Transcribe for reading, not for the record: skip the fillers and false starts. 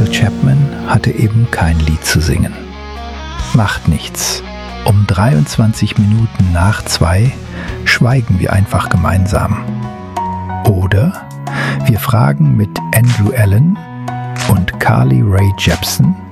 Michael Chapman hatte eben kein Lied zu singen. Macht nichts. Um 23 Minuten nach 2 schweigen wir einfach gemeinsam. Oder wir fragen mit Andrew Allen und Carly Rae Jepsen,